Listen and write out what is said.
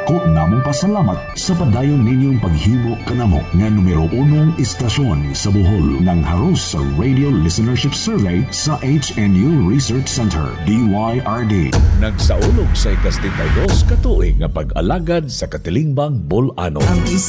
Dako namong pasalamat sa padayon ninyong paghimo kanamo nga numero 1 istasyon sa Bohol ng haros sa Radio Listenership Survey sa HNU Research Center, DYRD. Nagsaulog sa ika-72 katuig nga pag-alagad sa Katilingbang Bolano.